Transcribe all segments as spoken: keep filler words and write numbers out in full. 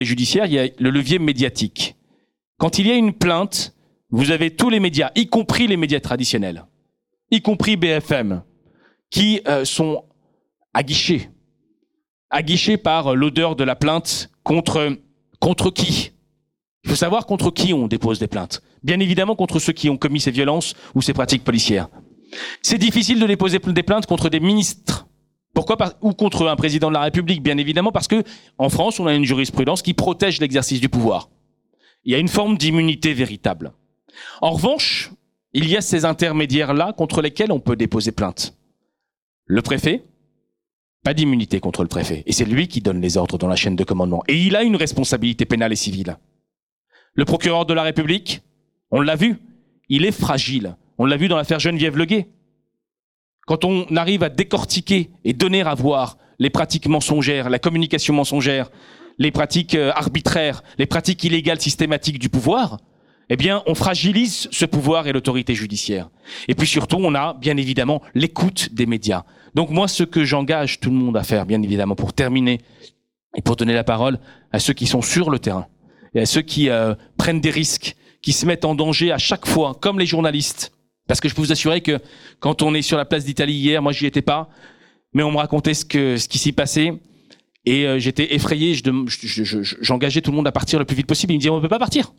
judiciaire, il y a le levier médiatique. Quand il y a une plainte, vous avez tous les médias, y compris les médias traditionnels, y compris B F M, qui euh, sont aguichés, aguichés par l'odeur de la plainte contre, contre qui ? Il faut savoir contre qui on dépose des plaintes. Bien évidemment contre ceux qui ont commis ces violences ou ces pratiques policières. C'est difficile de déposer des plaintes contre des ministres. Pourquoi ? Ou contre un président de la République, bien évidemment, parce que en France, on a une jurisprudence qui protège l'exercice du pouvoir. Il y a une forme d'immunité véritable. En revanche, il y a ces intermédiaires-là contre lesquels on peut déposer plainte. Le préfet, pas d'immunité contre le préfet. Et c'est lui qui donne les ordres dans la chaîne de commandement. Et il a une responsabilité pénale et civile. Le procureur de la République, on l'a vu, il est fragile. On l'a vu dans l'affaire Geneviève Leguet. Quand on arrive à décortiquer et donner à voir les pratiques mensongères, la communication mensongère, les pratiques arbitraires, les pratiques illégales systématiques du pouvoir, eh bien, on fragilise ce pouvoir et l'autorité judiciaire. Et puis surtout, on a, bien évidemment, l'écoute des médias. Donc moi, ce que j'engage tout le monde à faire, bien évidemment, pour terminer et pour donner la parole à ceux qui sont sur le terrain et à ceux qui euh, prennent des risques, qui se mettent en danger à chaque fois, comme les journalistes. Parce que je peux vous assurer que quand on est sur la place d'Italie hier, moi j'y étais pas, mais on me racontait ce que ce qui s'y passait et euh, j'étais effrayé. Je, je, je, j'engageais tout le monde à partir le plus vite possible. Ils me disaient on peut pas partir.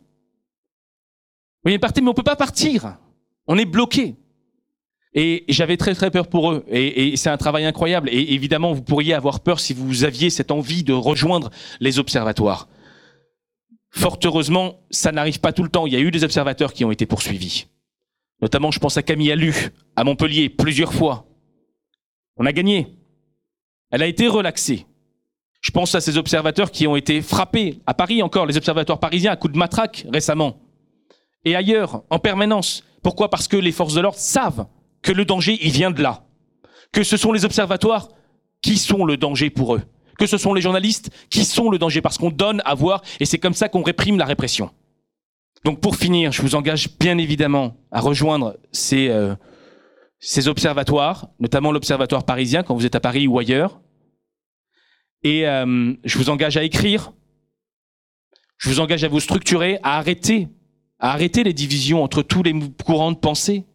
Oui, partez, mais on peut pas partir. On est bloqué. Et j'avais très très peur pour eux. Et, et c'est un travail incroyable. Et évidemment, vous pourriez avoir peur si vous aviez cette envie de rejoindre les observatoires. Fort heureusement, ça n'arrive pas tout le temps. Il y a eu des observateurs qui ont été poursuivis. Notamment, je pense à Camille Allu, à Montpellier, plusieurs fois. On a gagné. Elle a été relaxée. Je pense à ces observateurs qui ont été frappés, à Paris encore, les observatoires parisiens, à coups de matraque récemment. Et ailleurs, en permanence. Pourquoi ? Parce que les forces de l'ordre savent que le danger, il vient de là. Que ce sont les observatoires qui sont le danger pour eux. Que ce sont les journalistes qui sont le danger, parce qu'on donne à voir, et c'est comme ça qu'on réprime la répression. Donc pour finir, je vous engage bien évidemment à rejoindre ces, euh, ces observatoires, notamment l'observatoire parisien quand vous êtes à Paris ou ailleurs. Et euh, je vous engage à écrire, je vous engage à vous structurer, à arrêter, à arrêter les divisions entre tous les courants de pensée.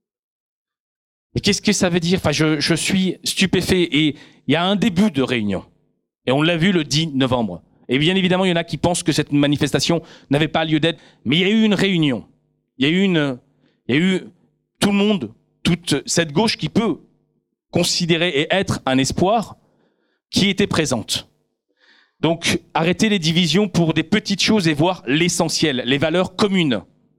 Et qu'est-ce que ça veut dire ? Enfin, je, je suis stupéfait. Et il y a un début de réunion. Et on l'a vu le dix novembre. Et bien évidemment, il y en a qui pensent que cette manifestation n'avait pas lieu d'être. Mais il y a eu une réunion. Il y a eu une, il y a eu tout le monde, toute cette gauche qui peut considérer et être un espoir, qui était présente. Donc, arrêtez les divisions pour des petites choses et voir l'essentiel, les valeurs communes.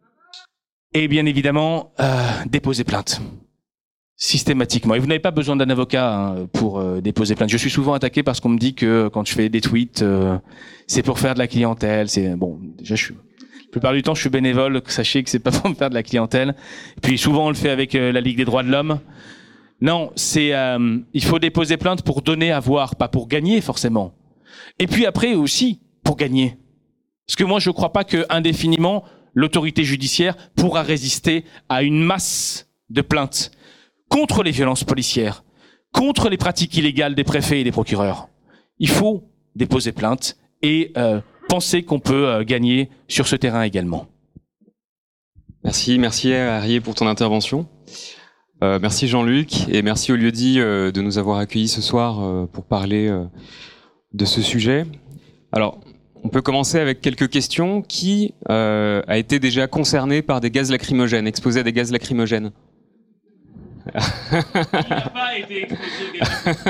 Et bien évidemment, euh, déposer plainte. Systématiquement. Et vous n'avez pas besoin d'un avocat hein, pour euh, déposer plainte. Je suis souvent attaqué parce qu'on me dit que quand je fais des tweets, euh, c'est pour faire de la clientèle. C'est bon. Déjà, je suis. La plupart du temps, je suis bénévole. Sachez que c'est pas pour me faire de la clientèle. Et puis souvent, on le fait avec euh, la Ligue des droits de l'homme. Non, c'est. Euh, il faut déposer plainte pour donner à voir, pas pour gagner forcément. Et puis après aussi pour gagner. Parce que moi, je ne crois pas que indéfiniment l'autorité judiciaire pourra résister à une masse de plaintes contre les violences policières, contre les pratiques illégales des préfets et des procureurs. Il faut déposer plainte et euh, penser qu'on peut euh, gagner sur ce terrain également. Merci, merci Arié pour ton intervention. Euh, merci Jean-Luc et merci au lieu-dit euh, de nous avoir accueillis ce soir euh, pour parler euh, de ce sujet. Alors, on peut commencer avec quelques questions. Qui euh, a été déjà concerné par des gaz lacrymogènes, exposé à des gaz lacrymogènes ? Il n'a pas été exposé.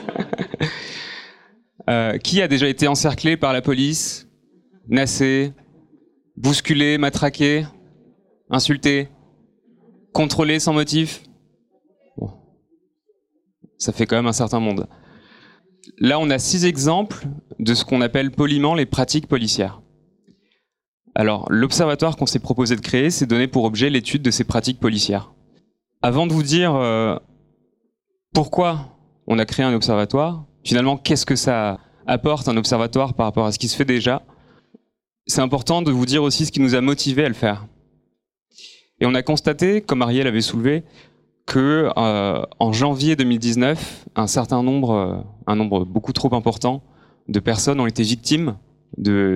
euh, qui a déjà été encerclé par la police, nassé, bousculé, matraqué, insulté, contrôlé sans motif ? Bon. Ça fait quand même un certain monde. Là, on a six exemples de ce qu'on appelle poliment les pratiques policières. Alors, l'observatoire qu'on s'est proposé de créer, c'est donné pour objet l'étude de ces pratiques policières. Avant de vous dire euh, pourquoi on a créé un observatoire, finalement, qu'est-ce que ça apporte un observatoire par rapport à ce qui se fait déjà, c'est important de vous dire aussi ce qui nous a motivés à le faire. Et on a constaté, comme Ariel avait soulevé, que euh, en janvier deux mille dix-neuf, un certain nombre, euh, un nombre beaucoup trop important de personnes ont été victimes de